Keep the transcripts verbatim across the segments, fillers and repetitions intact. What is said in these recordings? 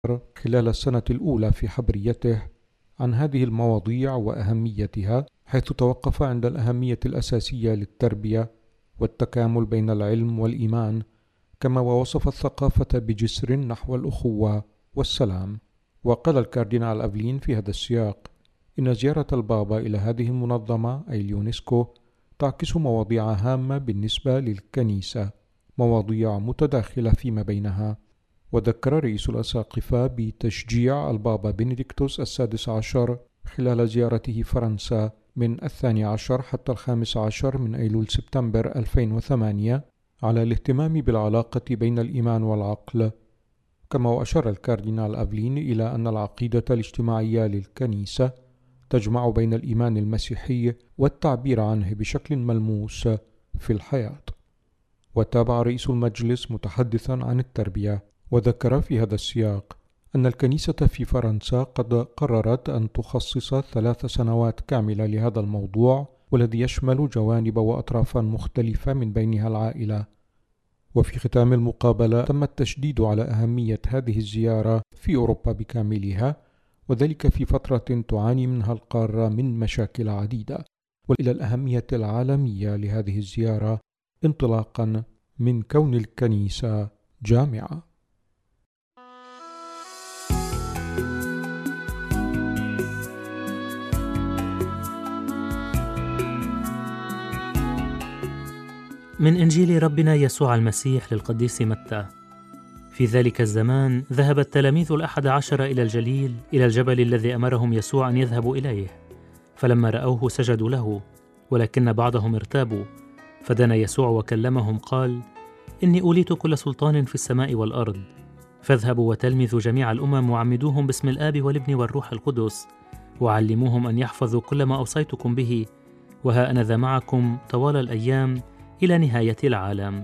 خلال السنة الأولى في حبريته عن هذه المواضيع وأهميتها، حيث توقف عند الأهمية الأساسية للتربية والتكامل بين العلم والإيمان، كما ووصف الثقافة بجسر نحو الأخوة والسلام. وقال الكاردينال أفلين في هذا السياق إن زيارة البابا إلى هذه المنظمة أي اليونسكو تعكس مواضيع هامة بالنسبة للكنيسة، مواضيع متداخلة فيما بينها. وذكر رئيس الأساقفة بتشجيع البابا بنديكتوس السادس عشر خلال زيارته فرنسا من الثاني عشر حتى الخامس عشر من أيلول سبتمبر ألفين وثمانية على الاهتمام بالعلاقة بين الإيمان والعقل. كما وأشار الكاردينال أفلين إلى أن العقيدة الاجتماعية للكنيسة تجمع بين الإيمان المسيحي والتعبير عنه بشكل ملموس في الحياة. وتابع رئيس المجلس متحدثا عن التربية، وذكر في هذا السياق أن الكنيسة في فرنسا قد قررت أن تخصص ثلاث سنوات كاملة لهذا الموضوع، والذي يشمل جوانب وأطرافا مختلفة من بينها العائلة. وفي ختام المقابلة تم التشديد على أهمية هذه الزيارة في أوروبا بكاملها، وذلك في فترة تعاني منها القارة من مشاكل عديدة، وإلى الأهمية العالمية لهذه الزيارة انطلاقا من كون الكنيسة جامعة. من إنجيل ربنا يسوع المسيح للقديس متى. في ذلك الزمان ذهب التلاميذ الأحد عشر إلى الجليل، إلى الجبل الذي أمرهم يسوع أن يذهبوا إليه. فلما رأوه سجدوا له، ولكن بعضهم ارتابوا. فدنا يسوع وكلمهم قال: إني أوليت كل سلطان في السماء والأرض، فاذهبوا وتلمذوا جميع الأمم وعمدوهم باسم الآب والابن والروح القدس، وعلموهم أن يحفظوا كل ما أوصيتكم به، وها أنا ذا معكم طوال الأيام إلى نهاية العالم.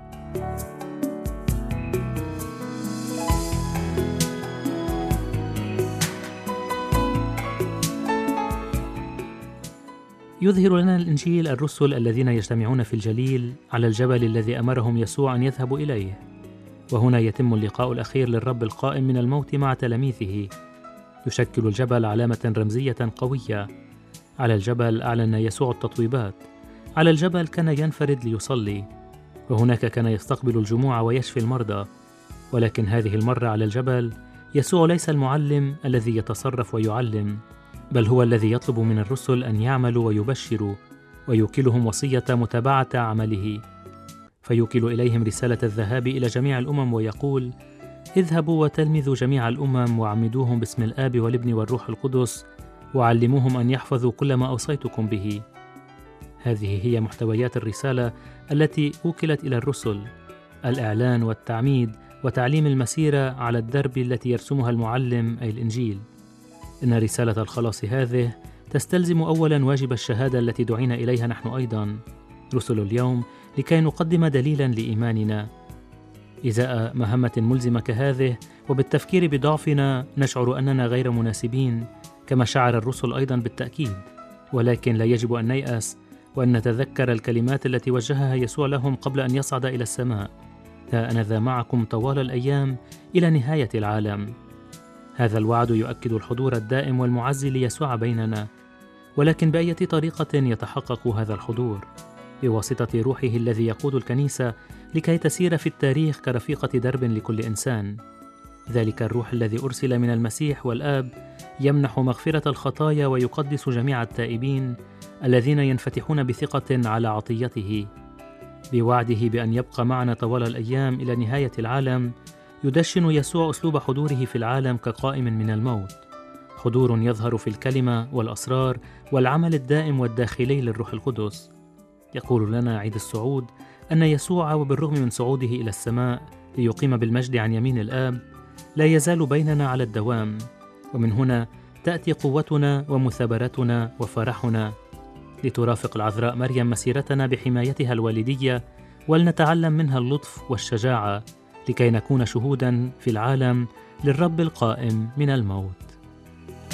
يظهر لنا الإنجيل الرسل الذين يجتمعون في الجليل على الجبل الذي أمرهم يسوع أن يذهبوا إليه، وهنا يتم اللقاء الأخير للرب القائم من الموت مع تلاميذه. يشكل الجبل علامة رمزية قوية. على الجبل أعلن يسوع التطويبات، على الجبل كان ينفرد ليصلي، وهناك كان يستقبل الجموع ويشفي المرضى. ولكن هذه المرة على الجبل يسوع ليس المعلم الذي يتصرف ويعلم، بل هو الذي يطلب من الرسل أن يعملوا ويبشروا، ويوكلهم وصية متابعة عمله. فيوكل إليهم رسالة الذهاب إلى جميع الأمم ويقول: اذهبوا وتلمذوا جميع الأمم وعمدوهم باسم الآب والابن والروح القدس، وعلموهم أن يحفظوا كل ما أوصيتكم به. هذه هي محتويات الرسالة التي أوكلت إلى الرسل: الإعلان والتعميد وتعليم المسيرة على الدرب التي يرسمها المعلم أي الإنجيل. إن رسالة الخلاص هذه تستلزم أولا واجب الشهادة التي دعينا إليها نحن أيضا رسل اليوم، لكي نقدم دليلا لإيماننا. إزاء مهمة ملزمة كهذه وبالتفكير بضعفنا نشعر أننا غير مناسبين، كما شعر الرسل أيضا بالتأكيد. ولكن لا يجب أن نيأس، وأن نتذكر الكلمات التي وجهها يسوع لهم قبل أن يصعد إلى السماء: ها أنا ذا معكم طوال الأيام إلى نهاية العالم. هذا الوعد يؤكد الحضور الدائم والمعزي ليسوع بيننا. ولكن بأية طريقة يتحقق هذا الحضور؟ بواسطة روحه الذي يقود الكنيسة لكي تسير في التاريخ كرفيقة درب لكل إنسان. ذلك الروح الذي أرسل من المسيح والآب يمنح مغفرة الخطايا ويقدس جميع التائبين الذين ينفتحون بثقة على عطيته. بوعده بأن يبقى معنا طوال الأيام إلى نهاية العالم، يدشن يسوع أسلوب حضوره في العالم كقائم من الموت، حضور يظهر في الكلمة والأسرار والعمل الدائم والداخلي للروح القدس. يقول لنا عيد الصعود أن يسوع وبالرغم من صعوده إلى السماء ليقيم بالمجد عن يمين الآب، لا يزال بيننا على الدوام. ومن هنا تأتي قوتنا ومثابرتنا وفرحنا، لترافق العذراء مريم مسيرتنا بحمايتها الوالدية، ولنتعلم منها اللطف والشجاعة، لكي نكون شهودا في العالم للرب القائم من الموت.